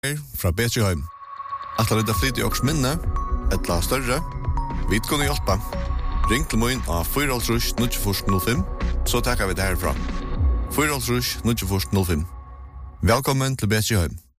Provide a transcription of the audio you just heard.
fra Betjeheim. Atla rydda flyt I oks minne, etla større, vi kunne hjelpa. Ring til min av 4-0-05, så takker vi det herfra. 4-0-05. Velkommen til Betjeheim.